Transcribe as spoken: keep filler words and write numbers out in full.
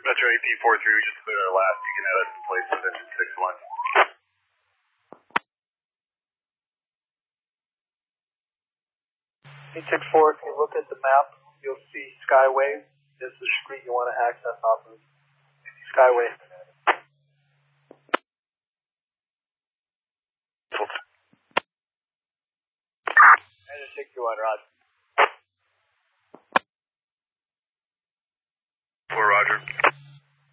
Metro A P four three, we just cleared our last. You can add us in place with engine six one. eight six four, if you look at the map, you'll see Skyway. This is the street you want to access off of. Skyway. Engine six one, Rod.